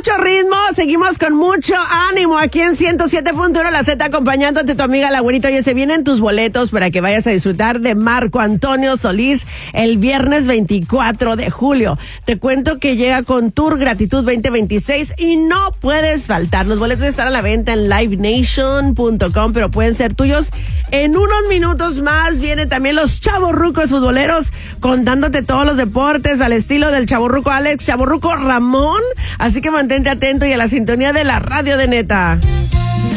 mucho ritmo, seguimos con mucho ánimo aquí en 107.1 La Z, acompañándote tu amiga La Güerita. Oye, se vienen tus boletos para que vayas a disfrutar de Marco Antonio Solís el viernes 24 de julio. Te cuento que llega con Tour Gratitud 2026 y no puedes faltar. Los boletos están a la venta en livenation.com, pero pueden ser tuyos en unos minutos más. Vienen también los chavorrucos futboleros contándote todos los deportes al estilo del chavorruco Alex, chavorruco Ramón. Así que mantente atento y a la sintonía de la radio de Neta.